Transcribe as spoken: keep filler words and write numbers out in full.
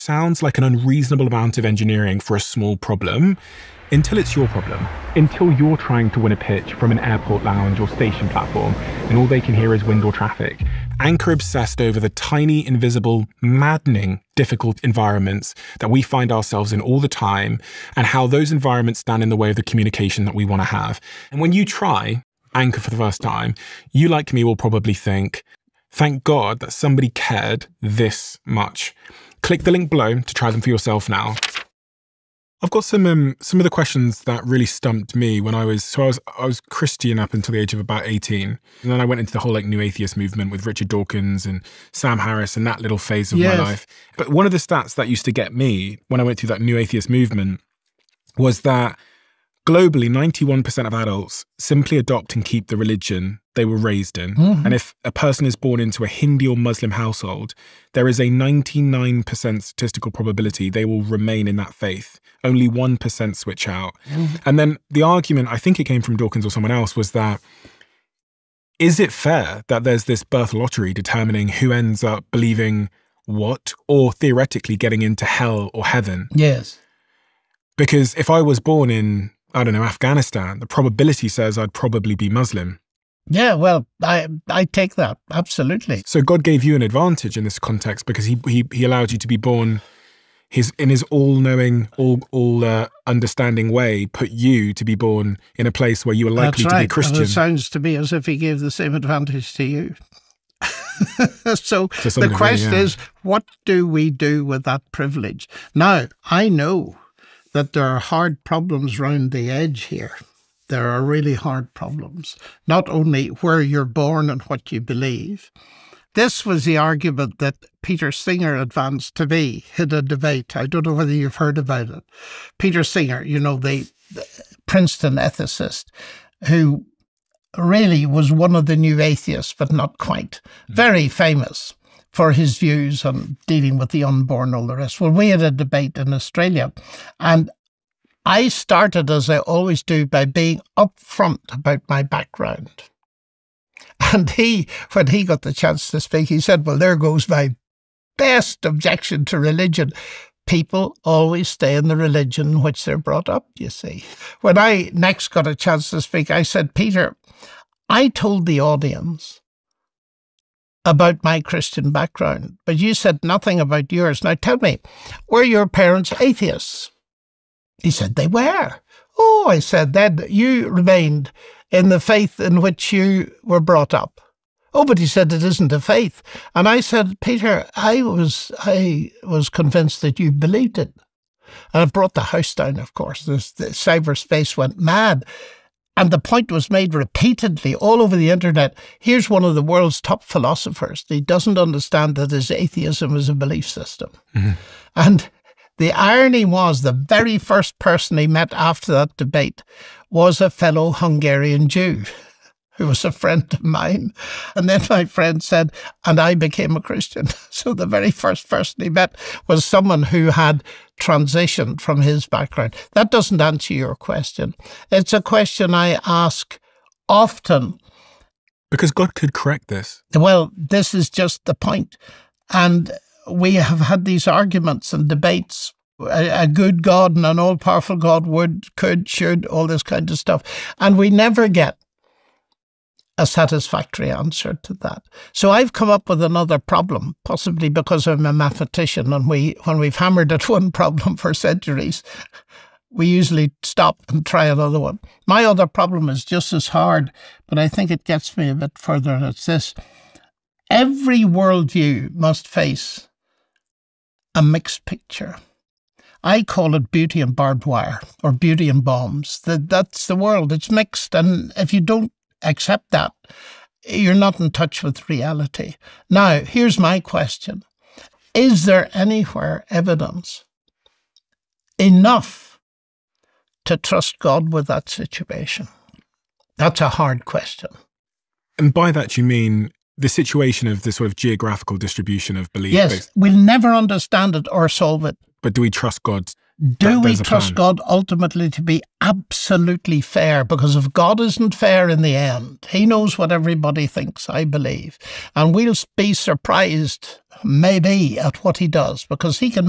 sounds like an unreasonable amount of engineering for a small problem until it's your problem. Until you're trying to win a pitch from an airport lounge or station platform and all they can hear is wind or traffic. Anchor obsessed over the tiny, invisible, maddening, difficult environments that we find ourselves in all the time and how those environments stand in the way of the communication that we want to have. And when you try Anchor for the first time, you, like me, will probably think, thank God that somebody cared this much. Click the link below to try them for yourself now. I've got some um, some of the questions that really stumped me when I was so I was I was Christian up until the age of about eighteen, and then I went into the whole like new atheist movement with Richard Dawkins and Sam Harris and that little phase of yes. my life. But one of the stats that used to get me when I went through that new atheist movement was that globally, ninety-one percent of adults simply adopt and keep the religion they were raised in. Mm-hmm. And if a person is born into a Hindu or Muslim household, there is a ninety-nine percent statistical probability they will remain in that faith. Only one percent switch out. Mm-hmm. And then the argument, I think it came from Dawkins or someone else, was that, is it fair that there's this birth lottery determining who ends up believing what, or theoretically getting into hell or heaven? Yes. Because if I was born in, I don't know, Afghanistan, the probability says I'd probably be Muslim. Yeah, well, I I take that, absolutely. So God gave you an advantage in this context because he he, he allowed you to be born his in his all-knowing, all all uh, understanding way, put you to be born in a place where you were likely That's right. to be Christian. And it sounds to me as if he gave the same advantage to you. So the degree, question yeah. is, what do we do with that privilege? Now, I know that there are hard problems round the edge here. There are really hard problems, not only where you're born and what you believe. This was the argument that Peter Singer advanced to me in a debate. I don't know whether you've heard about it. Peter Singer, you know, the, the Princeton ethicist, who really was one of the new atheists, but not quite. Very famous for his views on dealing with the unborn, all the rest. Well, we had a debate in Australia, and I started, as I always do, by being upfront about my background. And he, when he got the chance to speak, he said, well, there goes my best objection to religion. People always stay in the religion in which they're brought up, you see. When I next got a chance to speak, I said, Peter, I told the audience about my Christian background, but you said nothing about yours. Now tell me, were your parents atheists? He said they were. Oh, I said, then you remained in the faith in which you were brought up. Oh, but he said it isn't a faith. And I said, Peter, I was I was convinced that you believed it. And it brought the house down, of course. This, the cyberspace went mad. And the point was made repeatedly all over the internet. Here's one of the world's top philosophers. He doesn't understand that his atheism is a belief system. Mm-hmm. And the irony was the very first person he met after that debate was a fellow Hungarian Jew who was a friend of mine. And then my friend said, and I became a Christian. So the very first person he met was someone who had transitioned from his background. That doesn't answer your question. It's a question I ask often. Because God could correct this. Well, this is just the point. And we have had these arguments and debates. A, a good God and an all-powerful God would, could, should, all this kind of stuff. And we never get a satisfactory answer to that. So I've come up with another problem, possibly because I'm a mathematician, and we, when we've hammered at one problem for centuries, we usually stop and try another one. My other problem is just as hard, but I think it gets me a bit further, and it's this. Every worldview must face a mixed picture. I call it beauty and barbed wire, or beauty and bombs. That That's the world. It's mixed. And if you don't accept that, you're not in touch with reality. Now, here's my question. Is there anywhere evidence enough to trust God with that situation? That's a hard question. And by that you mean the situation of the sort of geographical distribution of belief? Yes, based. We'll never understand it or solve it. But do we trust God? Do we trust God ultimately to be absolutely fair? Because if God isn't fair in the end, he knows what everybody thinks, I believe. And we'll be surprised, maybe, at what he does, because he can